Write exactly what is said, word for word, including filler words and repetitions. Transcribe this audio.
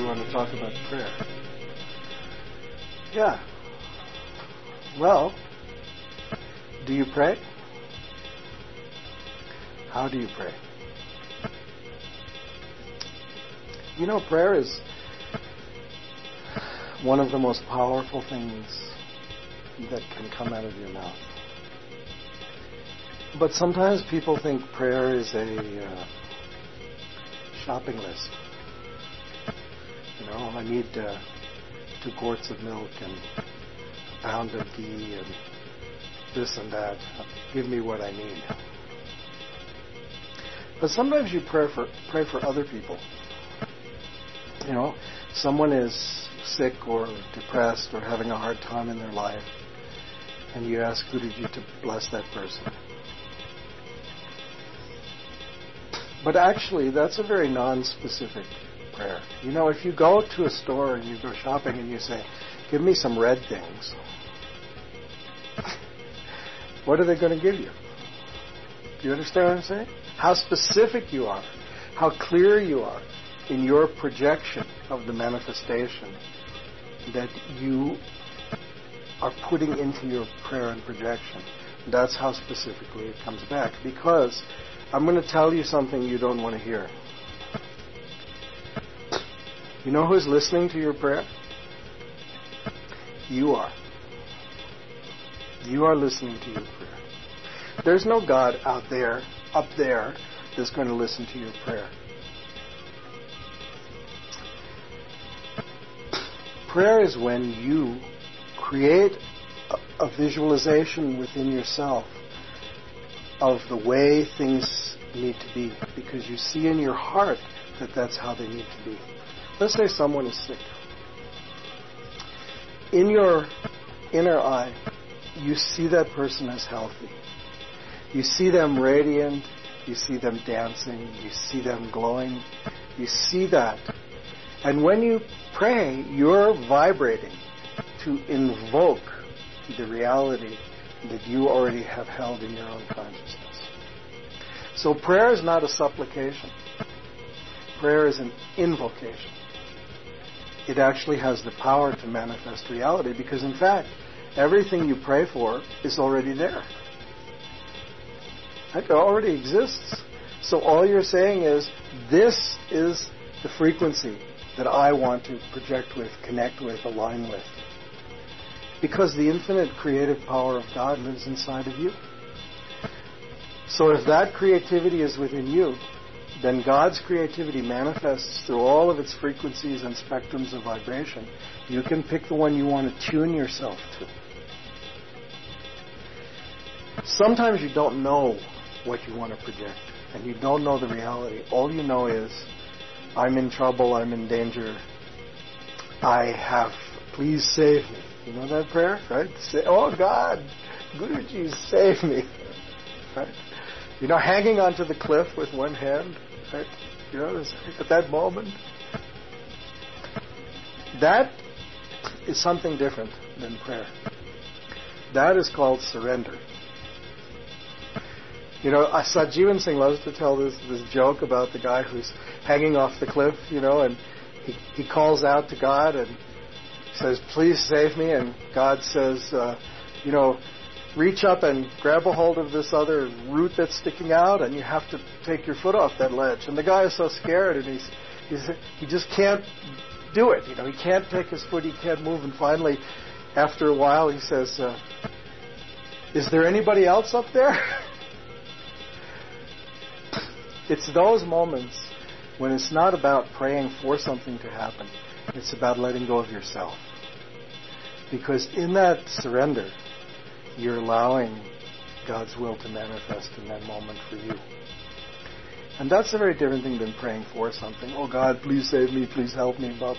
want to talk about prayer. Yeah. Well, do you pray? How do you pray? You know, prayer is one of the most powerful things that can come out of your mouth. But sometimes people think prayer is a uh, shopping list. You know, I need uh, two quarts of milk and a pound of ghee and this and that. Give me what I need. But sometimes you pray for pray for other people. You know, someone is sick or depressed or having a hard time in their life, and you ask Guruji to bless that person. But actually, that's a very non-specific prayer. You know, if you go to a store and you go shopping and you say, give me some red things, what are they going to give you? Do you understand what I'm saying? How specific you are, how clear you are in your projection of the manifestation that you are putting into your prayer and projection. That's how specifically it comes back. Because I'm going to tell you something you don't want to hear. You know who's listening to your prayer? You are. You are listening to your prayer. There's no God out there, up there, that's going to listen to your prayer. Prayer is when you create a, a visualization within yourself of the way things need to be, because you see in your heart that that's how they need to be. Let's say someone is sick. In your inner eye, you see that person as healthy. You see them radiant. You see them dancing. You see them glowing. You see that. And when you pray, you're vibrating to invoke the reality that you already have held in your own consciousness. So prayer is not a supplication. Prayer is an invocation. It actually has the power to manifest reality because, in fact, everything you pray for is already there. It already exists. So all you're saying is, this is the frequency that I want to project with, connect with, align with. Because the infinite creative power of God lives inside of you. So if that creativity is within you, then God's creativity manifests through all of its frequencies and spectrums of vibration. You can pick the one you want to tune yourself to. Sometimes you don't know what you want to project, and you don't know the reality. All you know is, I'm in trouble, I'm in danger, I have, please save me. You know that prayer, right? Say, oh God, Guruji, save me. Right? You know, hanging onto the cliff with one hand, right? You know, at that moment. That is something different than prayer. That is called surrender. You know, Satjivan Singh loves to tell this this joke about the guy who's hanging off the cliff, you know, and he, he calls out to God and says, please save me. And God says, uh, you know, reach up and grab a hold of this other root that's sticking out, and you have to take your foot off that ledge. And the guy is so scared, and he's, he's he just can't do it. You know, he can't take his foot, he can't move. And finally, after a while, he says, uh, is there anybody else up there? It's those moments when it's not about praying for something to happen. It's about letting go of yourself. Because in that surrender, you're allowing God's will to manifest in that moment for you. And that's a very different thing than praying for something. Oh God, please save me, please help me, blah,